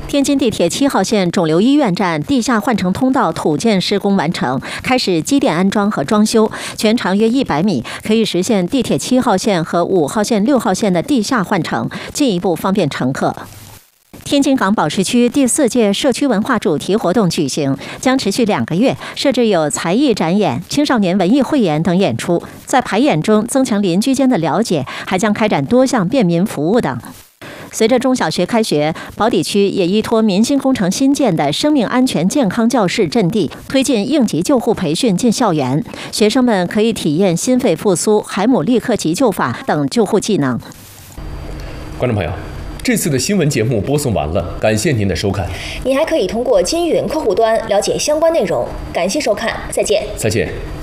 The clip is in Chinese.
天津地铁7号线肿瘤医院站地下换乘通道土建施工完成，开始机电安装和装修，全长约100米，可以实现地铁7号线和5号线、6号线的地下换乘，进一步方便乘客。天津港宝石区第4届社区文化主题活动举行，将持续2个月，设置有才艺展演、青少年文艺汇演等演出，在排演中增强邻居间的了解，还将开展多项便民服务等。随着中小学开学，宝坻区也依托民兴工程新建的生命安全健康教室阵地，推进应急救护培训进校园，学生们可以体验心肺复苏、海姆立克急救法等救护技能。 观众朋友，这次的新闻节目播送完了，感谢您的收看。 你还可以通过金云客户端了解相关内容。感谢收看，再见。 再见。